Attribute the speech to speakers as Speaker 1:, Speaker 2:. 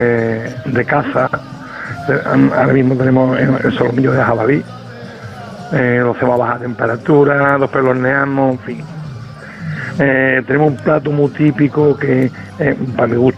Speaker 1: de caza. Ahora mismo tenemos el solomillo de jabalí, lo hacemos a baja temperatura, los horneamos, en fin. Tenemos un plato muy típico que para mi gusto